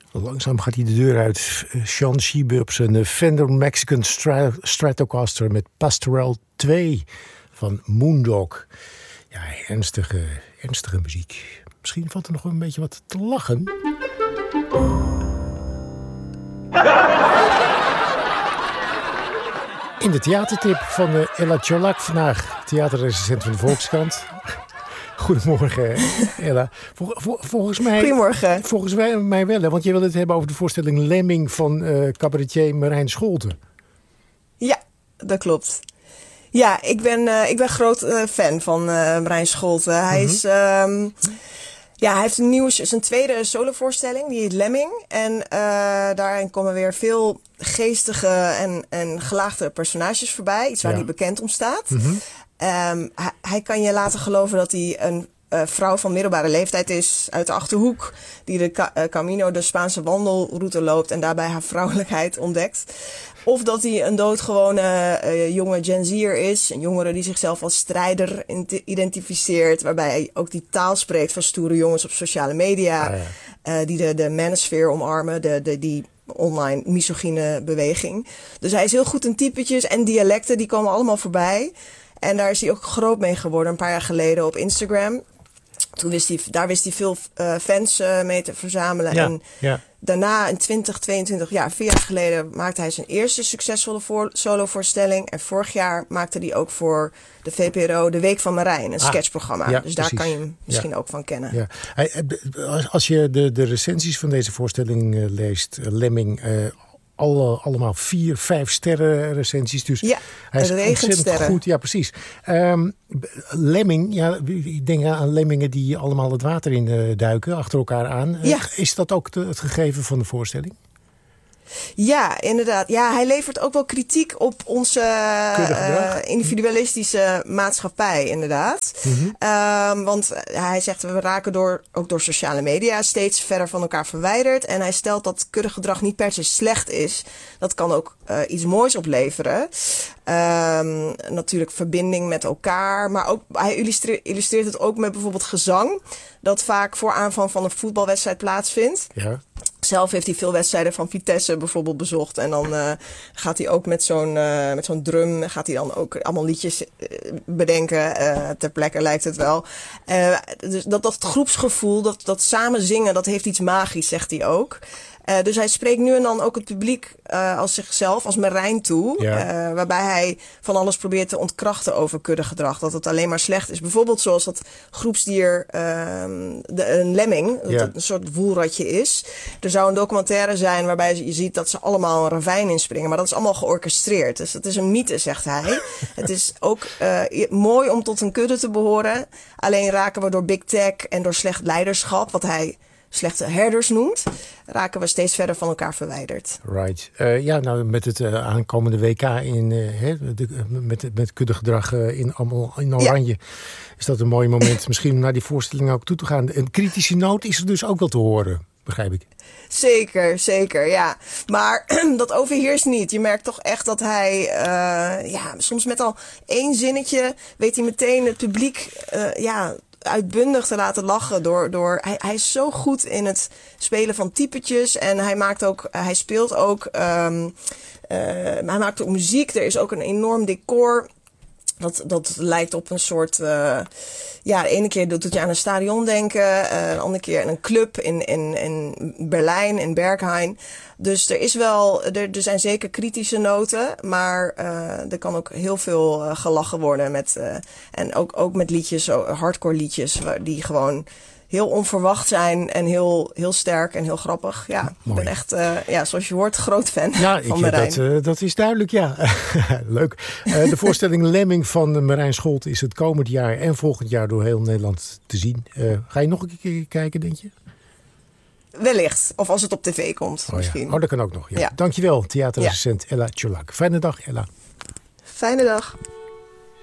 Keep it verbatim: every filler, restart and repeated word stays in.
Langzaam gaat hij de deur uit. Sean Schiebe op zijn Fender Mexican Stra- Stratocaster met Pastoral twee van Moondog. Ja, ernstige, ernstige muziek. Misschien valt er nog een beetje wat te lachen. In de theatertip van uh, Ella Tjolak vandaag, theaterrecensent van de Volkskrant. Goedemorgen, Ella. Vol, vol, volgens mij, Goedemorgen. Volgens mij, mij wel, hè, want je wilde het hebben over de voorstelling Lemming van uh, cabaretier Marijn Scholten. Ja, dat klopt. Ja, ik ben, uh, ik ben groot uh, fan van uh, Marijn Scholten. Hij mm-hmm. is... Um, Ja, hij heeft een nieuwe, zijn tweede solovoorstelling, die heet Lemming. En uh, daarin komen weer veel geestige en, en gelaagde personages voorbij. Iets waar ja. hij bekend om staat. Mm-hmm. Um, hij, hij kan je laten geloven dat hij een uh, vrouw van middelbare leeftijd is uit de Achterhoek. Die de Ca- uh, Camino, de Spaanse wandelroute loopt en daarbij haar vrouwelijkheid ontdekt. Of dat hij een doodgewone uh, jonge Gen Z'er is. Een jongere die zichzelf als strijder identificeert. Waarbij hij ook die taal spreekt van stoere jongens op sociale media. Ah, ja. uh, die de, de manosphere omarmen. De, de, die online misogyne beweging. Dus hij is heel goed in typetjes en dialecten. Die komen allemaal voorbij. En daar is hij ook groot mee geworden een paar jaar geleden op Instagram. Toen wist hij, daar wist hij veel uh, fans uh, mee te verzamelen. Ja, en ja. daarna in twintig tweeëntwintig, ja, vier jaar geleden, maakte hij zijn eerste succesvolle voor, solovoorstelling. En vorig jaar maakte hij ook voor de V P R O de Week van Marijn, een ah, sketchprogramma. Ja, dus daar precies. Kan je hem misschien ja. ook van kennen. Ja. Hij, als je de, de recensies van deze voorstelling uh, leest, uh, Lemming... Uh, Alle, allemaal vier, vijf sterren recensies. Dus ja, hij is ontzettend goed. Ja, precies. Um, Lemming, ja, ik denk aan lemmingen die allemaal het water in uh, duiken, achter elkaar aan. Ja. Uh, is dat ook de, het gegeven van de voorstelling? Ja, inderdaad. Ja, hij levert ook wel kritiek op onze uh, individualistische maatschappij, inderdaad. Mm-hmm. Um, want hij zegt, we raken door, ook door sociale media steeds verder van elkaar verwijderd. En hij stelt dat kuddegedrag niet per se slecht is. Dat kan ook uh, iets moois opleveren. Um, natuurlijk verbinding met elkaar. Maar ook, hij illustreert, illustreert het ook met bijvoorbeeld gezang. Dat vaak voor aanvang van een voetbalwedstrijd plaatsvindt. Ja. Zelf heeft hij veel wedstrijden van Vitesse bijvoorbeeld bezocht. En dan uh, gaat hij ook met zo'n, uh, met zo'n drum... gaat hij dan ook allemaal liedjes uh, bedenken. Uh, ter plekke lijkt het wel. Uh, dus dat, dat groepsgevoel, dat, dat samen zingen, dat heeft iets magisch, zegt hij ook. Uh, dus hij spreekt nu en dan ook het publiek uh, als zichzelf, als Marijn toe. Ja. Uh, waarbij hij van alles probeert te ontkrachten over kuddegedrag. Dat het alleen maar slecht is. Bijvoorbeeld zoals dat groepsdier, uh, de, een lemming, dat ja. het een soort woelratje is. Er zou een documentaire zijn waarbij je ziet dat ze allemaal een ravijn inspringen. Maar dat is allemaal georchestreerd. Dus dat is een mythe, zegt hij. Het is ook uh, mooi om tot een kudde te behoren. Alleen raken we door big tech en door slecht leiderschap, wat hij slechte herders noemt, raken we steeds verder van elkaar verwijderd. Right. Uh, ja, nou met het uh, aankomende W K in, uh, de, met, met kuddegedrag uh, in, allemaal in oranje, ja. is dat een mooi moment misschien om naar die voorstelling ook toe te gaan. Een kritische noot is er dus ook wel te horen, begrijp ik. Zeker, zeker, ja. Maar dat overheerst niet. Je merkt toch echt dat hij, uh, ja, soms met al één zinnetje weet hij meteen het publiek, uh, ja, uitbundig te laten lachen door, door hij, hij is zo goed in het spelen van typetjes en hij maakt ook, hij speelt ook, um, uh, hij maakt ook muziek. Er is ook een enorm decor. Dat, dat lijkt op een soort, uh, ja, de ene keer doet het je aan een stadion denken, uh, de andere keer een club in, in, in Berlijn, in Berghain. Dus er is wel, er, er zijn zeker kritische noten, maar uh, er kan ook heel veel uh, gelachen worden met, uh, en ook, ook met liedjes, hardcore liedjes, die gewoon heel onverwacht zijn en heel, heel sterk en heel grappig. Ja, ik ben echt, uh, ja, zoals je hoort, groot fan ja, van ik, Marijn. Dat, uh, dat is duidelijk, ja. Leuk. Uh, de voorstelling Lemming van Marijn Scholten is het komend jaar en volgend jaar door heel Nederland te zien. Uh, ga je nog een keer kijken, denk je? Wellicht. Of als het op tv komt, oh, misschien. Ja. Oh, dat kan ook nog. Ja. Ja. Dankjewel, theaterrecensent ja. Ella Tjolak. Fijne dag, Ella. Fijne dag.